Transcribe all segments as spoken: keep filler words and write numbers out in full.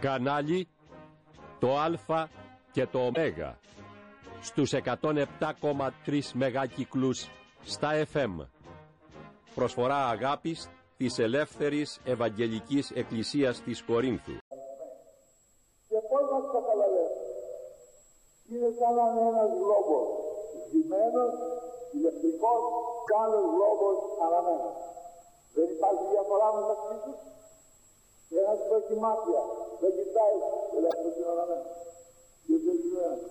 Κανάλι το Α και το Ω στους εκατόν επτά κόμμα τρία μεγάκυκλους στα εφ εμ. Προσφορά αγάπης της Ελεύθερης Ευαγγελικής Εκκλησίας της Κορίνθου. Και πώς μας καταλαβαίνει? Είναι σαν να είναι ένας γλόμπος ζημένος, ηλεκτρικός, και άλλος γλόμπος αναμένος. Δεν υπάρχει διαφορά μεταξύ τους? Ένας που έχει μάτια δεν κοιτάει ελεύθερος και αναμένος. Και δεν ζημένος.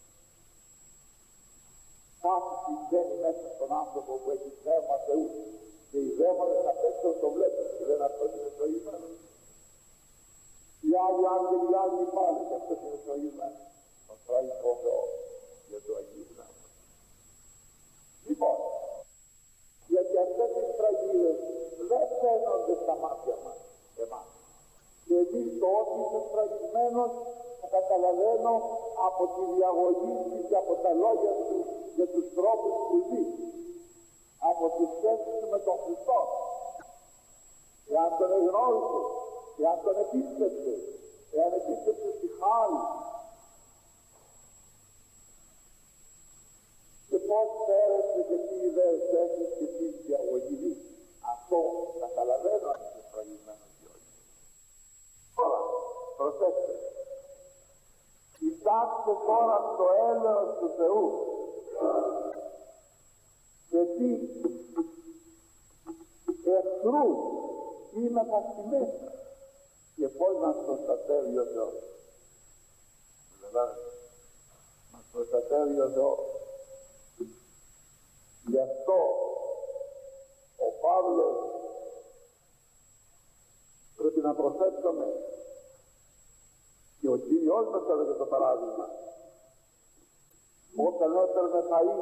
Κάτι συμβαίνει μέσα στον άνθρωπο που έχει πνεύμα Θεού. Και οι δαίμονες απ' έξω το βλέπουν και δεν αυτό είναι σωγημένος. Οι άλλοι άγγελοι, οι άλλοι πάλι και αυτός είναι σωγημένος. Τον τραγικό Θεό για το Αγίου Πνεύμα. Λοιπόν, γιατί αυτές οι τραγίδες δεν φαίνονται στα μάτια μας, εμάς. Και εμείς το ότι είσαι τραγισμένος το καταλαβαίνω από τη διαγωγή του και από τα λόγια του και τους τρόπους που ζει. Από τη σχέση του με τον Χριστό. Εάν τον εγνώρισε, εάν τον επίστεψε, εάν επίστεψε στη χάρη. Και πώς φέρεσαι και τι ιδέες έχεις και τι διαγωγή. Αυτό καταλαβαίνω αν είσαι φραγισμένος ή όχι. Τώρα, προσέξτε. Κοιτάξτε τώρα το έλεος του Θεού. Και τι εχθρούς είναι καθημένοι και πώς μας προστατεύει ο Θεός. Δηλαδή, μας προστατεύει ο Θεός. Γι' αυτό ο Παύλος πρέπει να προσέξουμε και ο Κύριος μας έδωσε το παράδειγμα. Όταν έφερνε φαΐ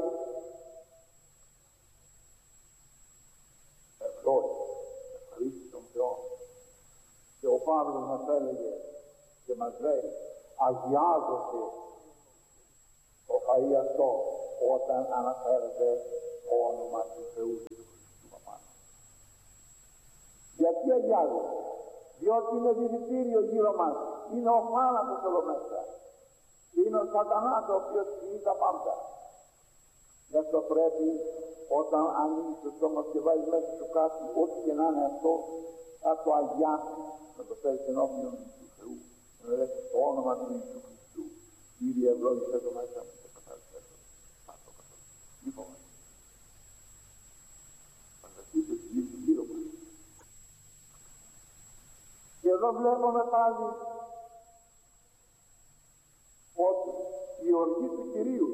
ευχαρίστησε τον Θεό. Και ο Παύλος μας έλεγε και μας λέει αγιάζεται το φαΐ αυτό όταν αναφέρεται το όνομα του Θεού και του Χριστού απάνω. Γιατί αγιάζεται? Διότι είναι δηλητήριο γύρω μας, είναι ο θάνατος εδώ μέσα, είναι ο σατανάς ο οποίος κινεί τα πάντα. Γι' αυτό πρέπει όταν ανοίγεις το στόμα και βάλεις μέσα σου κάτι, ό,τι και να είναι αυτό, θα το αγιάσει, να το φέρεις ενώπιον του Θεού, να λες το όνομα του Ιησού Χριστού. Κύριε ευλόγησέ το μέσα μου και καθάρισέ το. Πάτω καθόλου. Λοιπόν, φανταστείτε τη λύση γύρω μας. Και εδώ βλέπουμε πάλι ότι η οργή του Κυρίου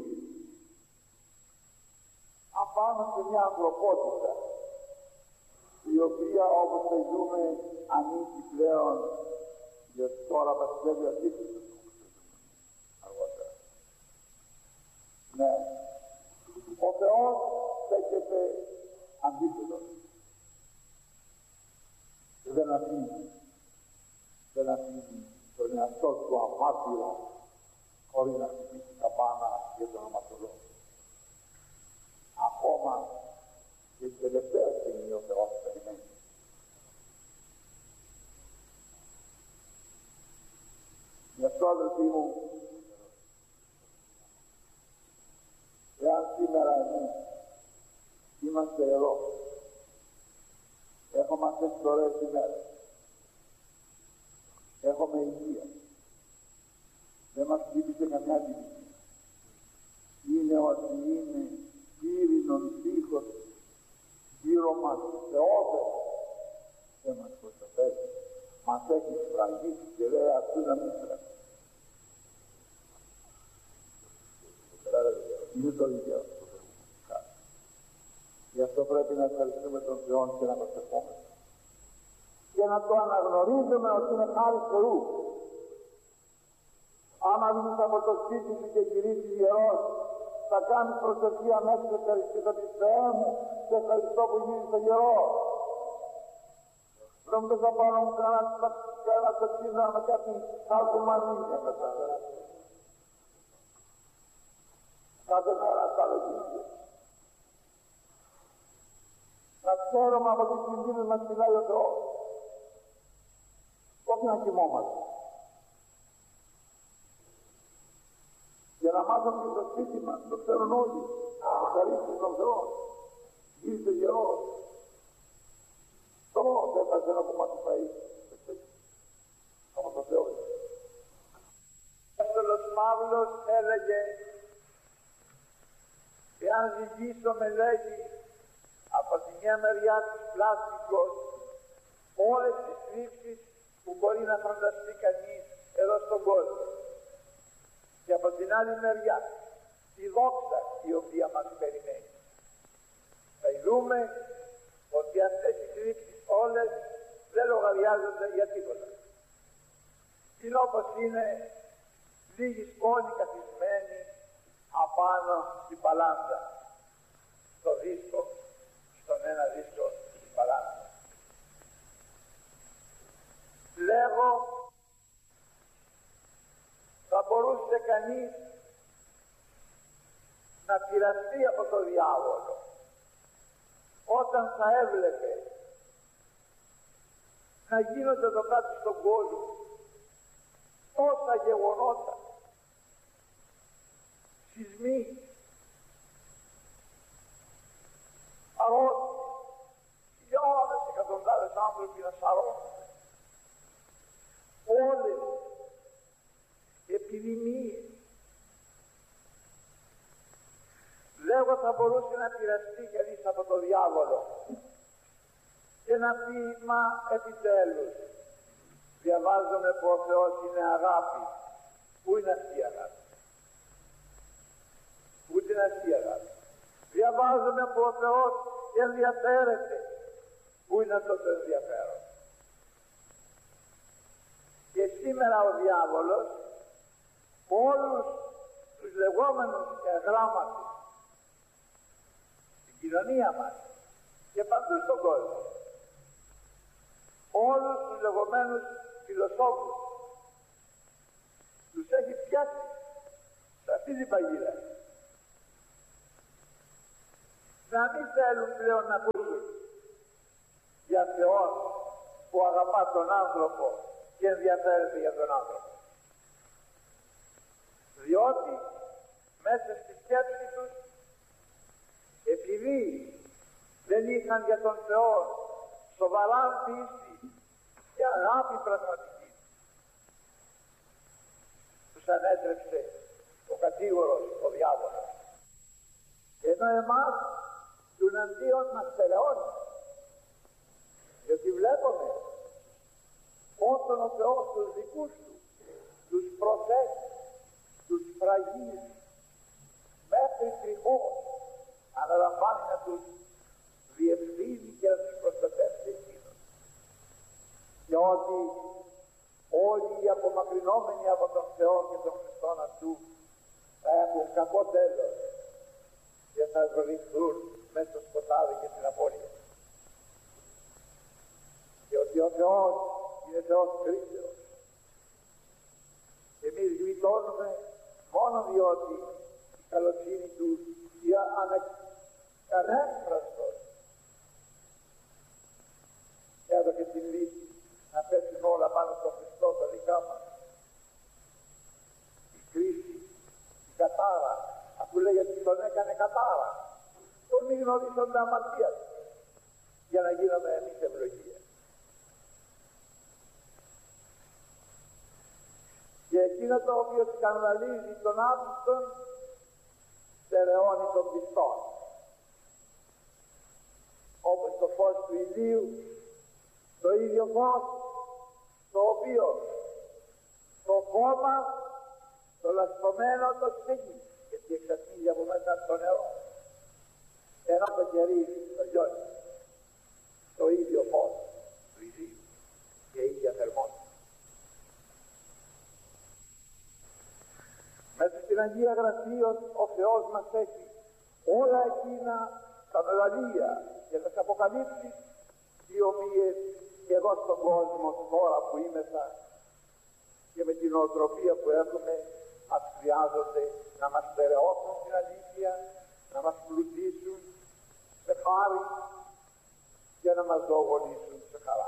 απάνω σε μια ανθρωπότητα η οποία όπως θα δούμε ανήκει πλέον, γιατί τώρα βασιλεύει ο Αντίχριστος αργότερα. Ναι, ο Θεός στέκεται αντίθετος και δεν αφήνει δεν αφήνει τον εαυτό του απάτηρο χωρίς να χτυπήσει τα μπάνα για τον αματολό. Ακόμα και την τελευταία στιγμή ο Θεός περιμένει. Γι' αυτό αδελφοί μου, εάν σήμερα εμείς είμαστε εδώ, έχουμε αυτές τις ωραίες ημέρες, έχουμε υγεία, δεν μας χτύπησε καμιά τύχη, είναι ότι είναι πύρινον τείχος γύρω μας Θεόδε, δεν μας προστατεύει, μας έχει σφραγίσει και λέει αυτού να μην πρέπει. Είναι το δικαίωμα του Θεού. Γι' αυτό πρέπει να ευχαριστούμε τον Θεό και να προσευχόμαστε και να το αναγνωρίζουμε ότι είναι χάρη Θεού. Άμα βγεις από το σπίτι σου και γυρίσεις ιερός, θα κάνεις προσευχή αμέσως και ευχαριστήσω τη Θεέ μου και ευχαριστώ που γίνεις το γερό. Δεν μου θα πάρω μου κανένα κοτσίδα με κάτι άλλο μαζί και μετά. Κάθε μέρα στα λογίδια. Να ξέρουμε από τις κινδύνες μας μιλάει ο Θεός. Όχι να κοιμόμαστε. άνθρωποι στο σπίτι μας, το ξέρουν όλοι, ευχαρίστηση των Θεών, γύρισε γερός. Το δεν θα ένα κομμάτι φαΐ, από το Θεό. Ο Απόστολος Παύλος έλεγε, εάν ζυγίσω με λέγει από τη μια μεριά της πλάστικος όλες τις θλίψεις που μπορεί να φανταστεί κανείς εδώ στον κόσμο, και από την άλλη μεριά τη δόξα η οποία μας περιμένει, θα δούμε ότι αυτές οι θλίψεις όλες δεν λογαριάζονται για τίποτα. Είναι όπως είναι λίγοι σκόνοι καθισμένοι απάνω στην παλάντα, στο δίσκο, στον ένα δίσκο στην παλάντα. Λέγω, θα μπορούσε κανείς να πειραστεί από το διάβολο όταν θα έβλεπε να γίνονται εδώ κάτω στον κόσμο τόσα γεγονότα, σεισμοί, αρρώστιες, χιλιάδες εκατοντάδες άνθρωποι να σαρώνονται, όλες επιδημίες. Λέγω θα μπορούσε να πειραστεί κανείς από το διάβολο και να πει, μα επιτέλους διαβάζομαι που ο Θεός είναι αγάπη. Πού είναι αυτή η αγάπη? Πού είναι αυτή η αγάπη? Διαβάζομαι που ο Θεός ενδιαφέρεται. Πού είναι αυτό το ενδιαφέρον? Και σήμερα ο διάβολος όλους τους λεγόμενους εγγράμματες στην κοινωνία μας και παντού στον κόσμο, όλους τους λεγόμενους φιλοσόφους τους έχει πιάσει σε αυτή την παγίδα, να μην θέλουν πλέον να ακούσουν για Θεόν που αγαπά τον άνθρωπο και ενδιαφέρεται για τον άνθρωπο, διότι μέσα στη σκέψη τους, επειδή δεν είχαν για τον Θεό σοβαρά πίστη και αγάπη πραγματική, τους ανέτρεψε ο κατήγορος, ο διάβολος. Ενώ εμάς του αντίον μας στερεώνει, γιατί βλέπουμε όταν ο Θεός τους δικούς του τους προσέχει, τους φραγίζει μέχρι τριχώς, αναλαμβάνει να τους διευθύνει και να τους προστατεύσει εκείνος. Και ότι όλοι οι απομακρυνόμενοι από τον Θεό και τον Χριστόν αυτού θα έχουν κακό τέλος και θα βρεθούν μέσα στο σκοτάδι και στην απώλεια. Και ότι ο Θεός είναι Θεός κρίσεως. Εμείς γλιτώνουμε μόνο διότι η καλοσύνη του είναι ανέκφραστος έδωκε την λύση να πέσουν όλα πάνω στο Χριστό τα δικά μας. Η κρίση, η κατάρα, αφού λέει ότι τον έκανε κατάρα, τον μη γνωρίσονται αμαρτία για να γίνουμε εμείς ευλογία. Και εκείνο το οποίο σκανδαλίζει τον άπιστον στερεώνει τον πιστόν, όπως το φως του ηλίου, το ίδιο φως το οποίο το χώμα το λασπωμένο το στίγει, γιατί εξατμίζει από μέσα το νερό, ενώ το κερί το λιώνει, το ίδιο φως του ηλίου και η ίδια θερμότητα. Μέσα στην Αγία Γραφή ο Θεός μας έχει όλα εκείνα τα μεγαλεία και τις αποκαλύψεις οι οποίες και εδώ στον κόσμο τώρα που είμεθα και με την νοοτροπία που έχουμε μας χρειάζονται να μας στερεώσουν την αλήθεια, να μας πλουτίσουν σε χάρη και να μας δογονήσουν σε χαρά.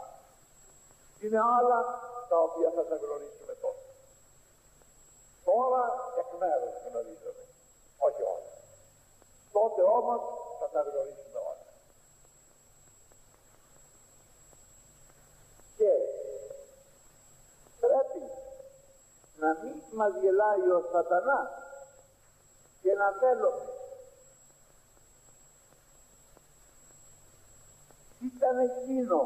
Είναι άλλα τα οποία θα τα γνωρίσουμε τώρα. Τώρα εκ μέρος γνωρίζομαι, όχι όλα. Τότε όμως θα τα γνωρίσουμε όλα. Και πρέπει να μην μας γελάει ο σατανάς και να θέλουμε. Ήταν εκείνο,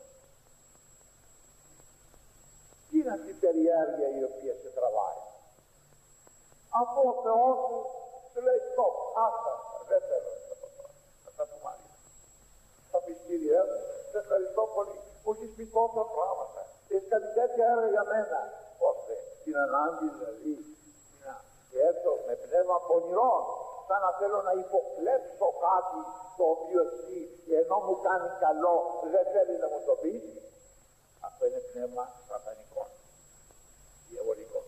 τι είναι αυτή η περιέργεια η οποία σε τραβάει? Αφού ο Θεός σου σου λέει stop, άστα, δεν θέλω να το πω, θα τα πούμε άλλη. Θα πεις Κύριε, σε ευχαριστώ πολύ που έχεις πει τόσα πράγματα, έχεις κάνει τέτοια έργα για μένα, ώστε την ανάγκη δηλαδή να έρθω με πνεύμα πονηρών, σαν να θέλω να υποκλέψω κάτι το οποίο εσύ ενώ μου κάνει καλό δεν θέλει να μου το πει. Αυτό είναι πνεύμα σατανικό, διαβολικό.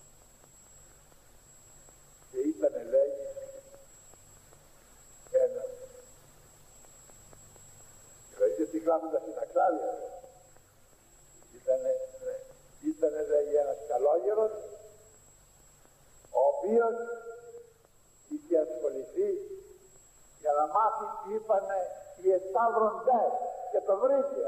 Και ήταν, λέει, ένα, δηλαδή τι γράφοντα στην Αξάλια, ήτανε, ήτανε λέει ένας καλόγερος, ο οποίος είχε ασχοληθεί για να μάθει τι είπανε οι εσταύροντες και το βρήκε.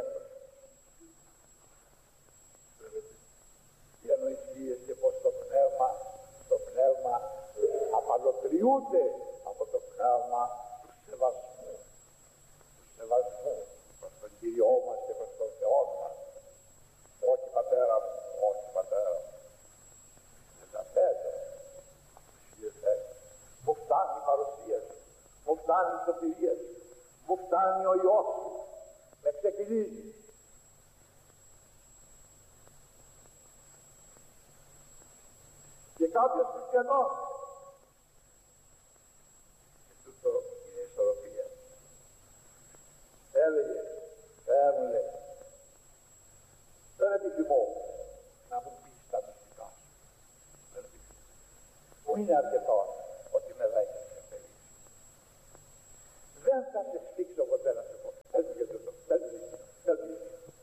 Οι ανοησίες και πως το πνεύμα, το πνεύμα απαλωτριούνται από το πνεύμα του σεβασμού, του σεβασμού προς τον Κύριό μας και προς τον Θεό μας. Όχι πατέρα μου, όχι πατέρα μου. Δεν τα πέτω. Μου φτάνει η παρουσία σου, μου φτάνει η σωτηρία σου, μου φτάνει ο Υιός σου, με ξεκινήσει. Και κάποιος χριστιανός, και τούτο είναι ισορροπία, έλεγε, Θεέ μου λέει, δεν επιθυμώ να μου πεις τα μυστικά σου, δεν επιθυμώ. Μου είναι αρκετό ότι με δέχεσαι σε παιδί. Δεν θα σε σφίξω ποτέ να σε πω, δεν μου και τούτο, δεν μου και τούτο, δεν μου και τούτο.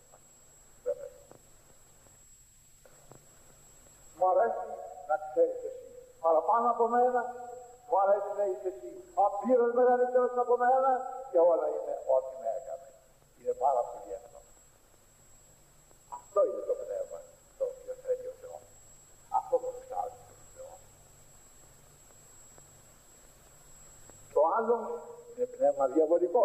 Μου αρέσει να ξέρεις εσύ, παραπάνω από μένα, μου αρέσει να είσαι εσύ, απείρως μεγαλύτερος από μένα και όλα είναι ό,τι με έκανε. Είναι πάρα πολύ αυτό. Αυτό είναι το πνεύμα το οποίο θέλει ο Θεός. Αυτό το ψάχνει ο Θεός. Το άλλο είναι πνεύμα διαβολικό.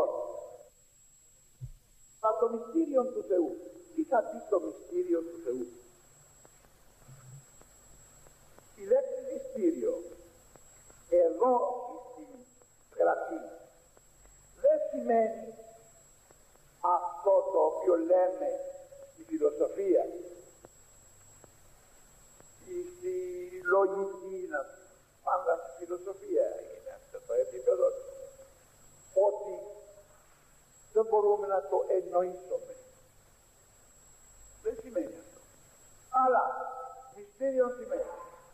Θα το μυστήριο του Θεού. Τι θα πει το μυστήριο του Θεού? Η λέξη μυστήριο εδώ στη γραφή δεν σημαίνει αυτό το οποίο λέμε στη φιλοσοφία ή στη λογική, πάντα στη φιλοσοφία είναι αυτό το επίπεδο, ότι δεν μπορούμε να το εννοήσουμε. Δεν σημαίνει αυτό. Αλλά μυστήριο σημαίνει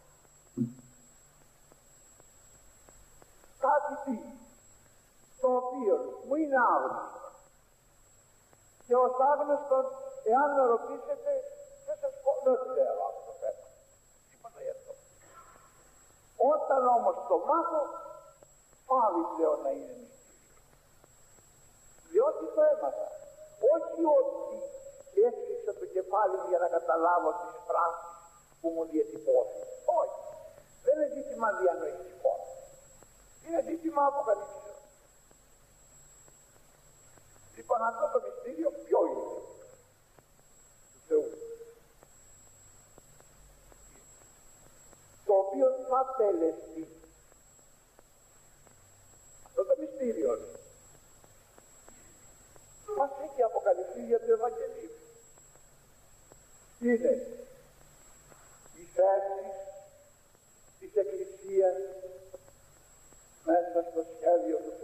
κάτι τι, το οποίο μου είναι άγνωστο. Και ως άγνωστον, εάν με ρωτήσετε, δεν σας πω, δεν ξέρω αυτό το θέμα. Τίποτα γι' αυτό. Όταν όμως το μάθω, πάλι πλέον να είναι μυστήριο. Διότι το έμαθα. Όχι ότι έφτιαξα το κεφάλι μου για να καταλάβω τις φράσεις που μου διατυπώθηκαν. Όχι. Δεν είναι ζήτημα διανοητικό. Είναι ζήτημα αποκαλύψεων. Λοιπόν, αυτό το μυστήριο ποιο είναι? Του Θεού. Το οποίο θα τελεστεί. Αυτό το μυστήριο μας έχει αποκαλυφθεί για το Ευαγγελίο. Είναι η θέση της Εκκλησίας μέσα στο σχέδιο του